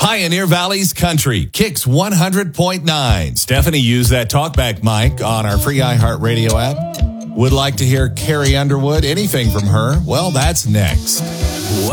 Pioneer Valley's Country, Kicks 100.9. Stephanie used that talkback mic on our free iHeartRadio app. Would like to hear Carrie Underwood, anything from her? Well, that's next.